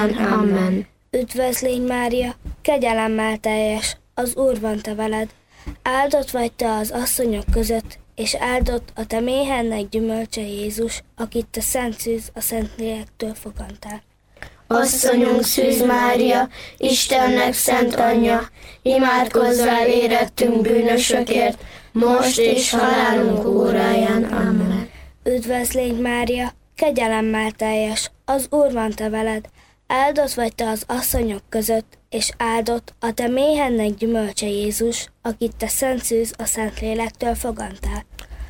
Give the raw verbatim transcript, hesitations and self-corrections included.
Amen. Üdvözlégy Mária, kegyelemmel teljes, az Úr van te veled. Áldott vagy te az asszonyok között, és áldott a te méhennek gyümölcse Jézus, akit te szent szűz a Szentlélektől fogantál. Asszonyunk Szűz Mária, Istennek szent anyja, imádkozzál érettünk bűnösökért, most és halálunk óráján. Amen. Üdvözlégy Mária, kegyelemmel teljes, az Úr van te veled. Áldott vagy te az asszonyok között, és áldott a te méhennek gyümölcse Jézus, akit te szent szűz a Szentlélektől fogantál.